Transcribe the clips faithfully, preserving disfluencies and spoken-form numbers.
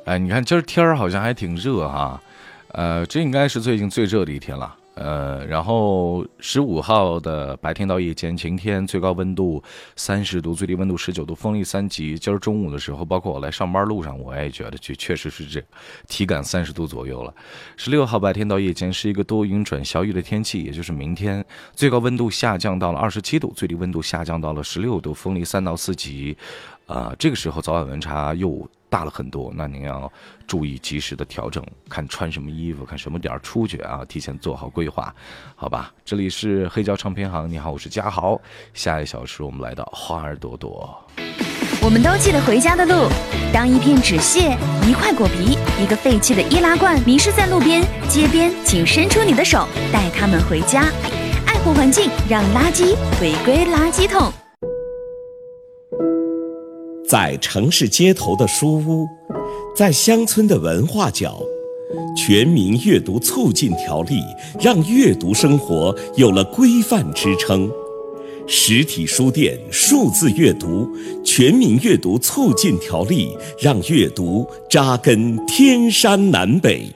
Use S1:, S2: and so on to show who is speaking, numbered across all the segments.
S1: 哎，你看今儿天儿好像还挺热哈，呃，这应该是最近最热的一天了。呃，然后十五号的白天到夜间晴天，最高温度三十度，最低温度十九度，风力三级。今儿中午的时候，包括我来上班路上，我也觉得确确实是这体感三十度左右了。十六号白天到夜间是一个多云转小雨的天气，也就是明天，最高温度下降到了二十七度，最低温度下降到了十六度，风力三到四级。啊、呃，这个时候早晚温差又大了很多，那您要注意及时的调整，看穿什么衣服，看什么点出去啊，提前做好规划，好吧？这里是黑胶唱片行，你好，我是嘉豪。下一小时我们来到花儿朵朵。
S2: 我们都记得回家的路，当一片纸屑、一块果皮、一个废弃的易拉罐迷失在路边、街边，请伸出你的手，带他们回家。爱护环境，让垃圾回归垃圾桶。
S3: 在城市街头的书屋，在乡村的文化角，全民阅读促进条例让阅读生活有了规范支撑。实体书店数字阅读，全民阅读促进条例让阅读扎根天山南北。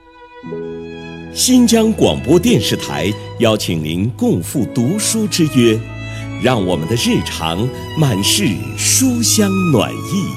S3: 新疆广播电视台邀请您共赴读书之约，让我们的日常满是书香暖意。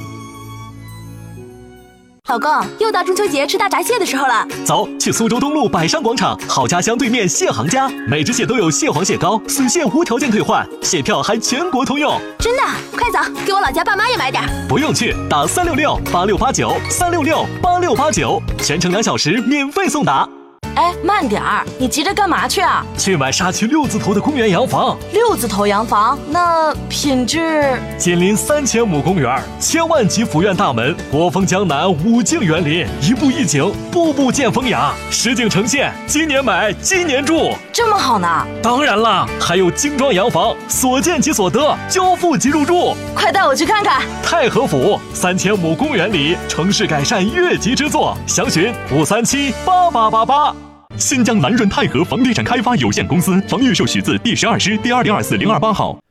S4: 老公，又到中秋节吃大闸蟹的时候了，
S5: 走，去苏州东路百商广场好家乡对面蟹行家，每只蟹都有蟹黄蟹膏，损蟹无条件退换，蟹票还全国通用。
S4: 真的？快走，给我老家爸妈也买点。
S5: 不用去，打三六六八六八九三六六八六八九，全程两小时免费送达。
S4: 哎，慢点儿，你急着干嘛去啊？
S5: 去买沙区六字头的公园洋房。
S4: 六字头洋房，那品质？
S5: 紧邻三千亩公园，千万级府院大门，国风江南五境园林，一步一景，步步见风雅，实景呈现。今年买，今年住，
S4: 这么好呢？
S5: 当然了，还有精装洋房，所见即所得，交付即入住。
S4: 快带我去看看。
S5: 太和府三千亩公园里，城市改善越级之作，详询五三七八八八八。新疆南润泰和房地产开发有限公司，房预售许字第十二师第二零二四零二八号。